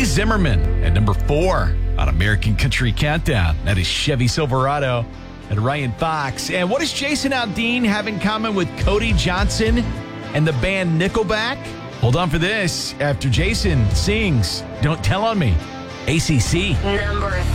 Zimmerman at number 4 on American Country Countdown. That is Chevy Silverado and Ryan Fox. And what does Jason Aldean have in common with Cody Johnson and the band Nickelback? Hold on for this after Jason sings Don't Tell on Me. ACC. Number